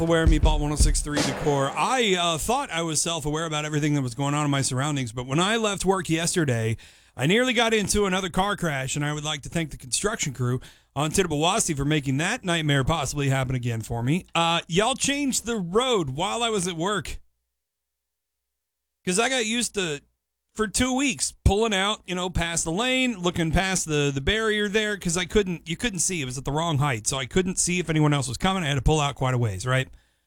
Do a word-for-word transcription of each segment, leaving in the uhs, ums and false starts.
Aware, Meatball one oh six point three The Core. I uh, thought I was self-aware about everything that was going on in my surroundings, but when I left work yesterday, I nearly got into another car crash, and I would like to thank the construction crew on Tittabawassee for making that nightmare possibly happen again for me. Uh, y'all changed the road while I was at work. Because I got used to, for two weeks, pulling out, you know, past the lane, looking past the, the barrier there, because I couldn't, you couldn't see. It was at the wrong height, so I couldn't see if anyone else was coming. I had to pull out quite a ways, right?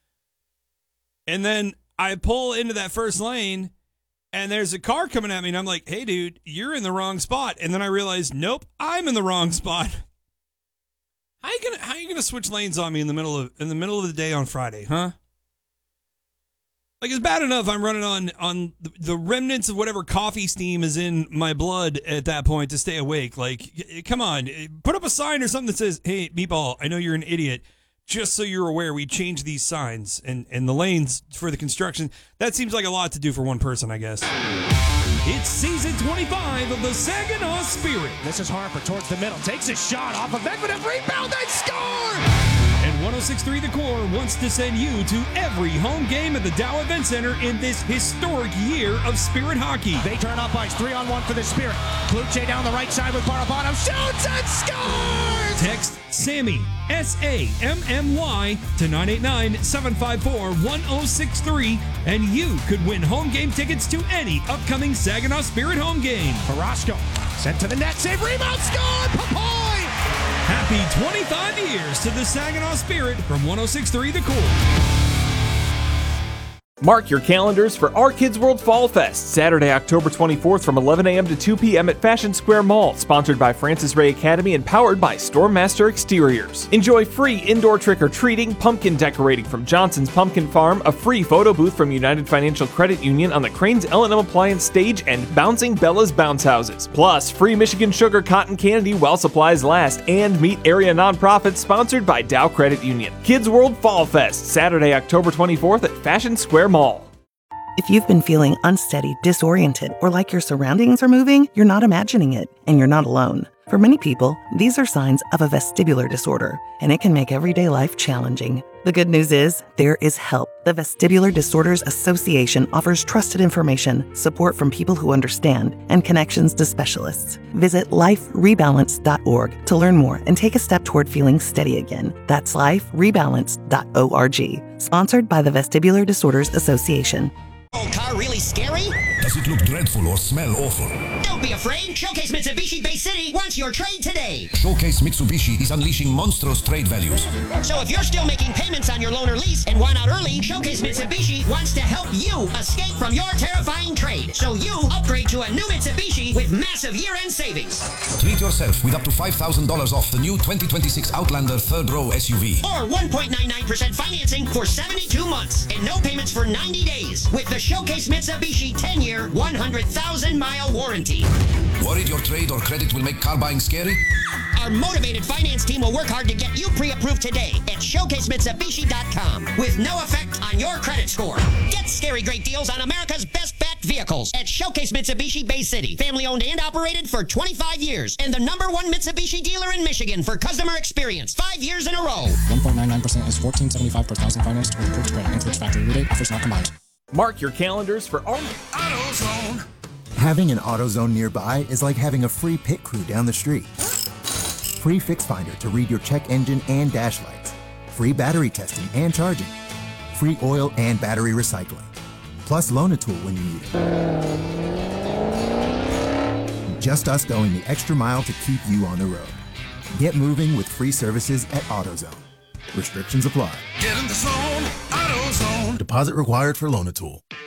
And then I pull into that first lane, and there's a car coming at me, and I'm like, hey, dude, you're in the wrong spot. And then I realized, nope, I'm in the wrong spot. How you gonna, how you gonna switch lanes on me in the middle of in the middle of the day on Friday, huh? Like, it's bad enough I'm running on, on the, the remnants of whatever coffee steam is in my blood at that point to stay awake. Like, come on, put up a sign or something that says, hey, Meatball, I know you're an idiot. Just so you're aware, we changed these signs and, and the lanes for the construction. That seems like a lot to do for one person, I guess. It's season twenty-five of the Saginaw Spirit. This is Harper towards the middle. Takes a shot off of Medvedev. Rebound and score! And one oh six point three The Core wants to send you to every home game at the Dow Event Center in this historic year of Spirit hockey. They turn up ice. Three on one for the Spirit. Kluche down the right side with Barabanov. Shoots and scores! Text Sammy, S A M M Y, to nine eight nine, seven five four, one oh six three, and you could win home game tickets to any upcoming Saginaw Spirit home game. Carrasco sent to the net. Save, rebound, score! Papoy! Happy twenty-five years to the Saginaw Spirit from one oh six point three The Core. Mark your calendars for Our Kids World Fall Fest, Saturday, October twenty-fourth from eleven a.m. to two p.m. at Fashion Square Mall, sponsored by Francis Ray Academy and powered by Stormmaster Exteriors. Enjoy free indoor trick-or-treating, pumpkin decorating from Johnson's Pumpkin Farm, a free photo booth from United Financial Credit Union on the Crane's L and M Appliance stage, and Bouncing Bella's Bounce Houses. Plus, free Michigan Sugar Cotton Candy while supplies last, and meet area nonprofits sponsored by Dow Credit Union. Kids World Fall Fest, Saturday, October twenty-fourth at Fashion Square Mall. If you've been feeling unsteady, disoriented, or like your surroundings are moving, you're not imagining it, and you're not alone. For many people, these are signs of a vestibular disorder, and it can make everyday life challenging. The good news is, there is help. The Vestibular Disorders Association offers trusted information, support from people who understand, and connections to specialists. Visit life rebalance dot org to learn more and take a step toward feeling steady again. That's life rebalance dot org. Sponsored by the Vestibular Disorders Association. Old car really scary? Does it look dreadful or smell awful? Don't be afraid. Showcase Mitsubishi Bay City wants your trade today. Showcase Mitsubishi is unleashing monstrous trade values. So if you're still making payments on your loan or lease and want out early, Showcase Mitsubishi wants to help you escape from your terrifying trade. So you upgrade to a new Mitsubishi with massive year-end savings. Treat yourself with up to five thousand dollars off the new twenty twenty-six Outlander third row S U V. Or one point nine nine percent financing for seventy-two months and no payments for ninety days with the Showcase Mitsubishi ten-year, one hundred thousand mile warranty. Worried your trade or credit will make car buying scary? Our motivated finance team will work hard to get you pre-approved today at showcase mitsubishi dot com with no effect on your credit score. Get scary great deals on America's best backed vehicles at Showcase Mitsubishi Bay City. Family owned and operated for twenty-five years and the number one Mitsubishi dealer in Michigan for customer experience five years in a row. one point nine nine percent is fourteen seventy-five per thousand financed with approved credit. Includes factory rebate. Offers not combined. Mark your calendars for Our AutoZone. Having an AutoZone nearby is like having a free pit crew down the street. Free Fix Finder to read your check engine and dash lights. Free battery testing and charging. Free oil and battery recycling. Plus Loan-A-Tool when you need it. Just us going the extra mile to keep you on the road. Get moving with free services at AutoZone. Restrictions apply. Get in the zone, AutoZone. Deposit required for Loan-A-Tool.